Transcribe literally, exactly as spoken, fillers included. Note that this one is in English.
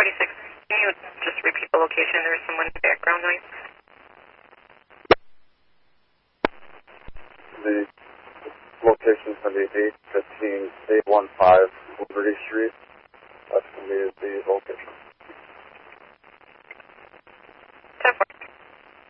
forty-six. Can you just repeat the location? There's someone in the background noise. The location is going to be eight fifteen, eight one five Liberty Street. That's going to be the location.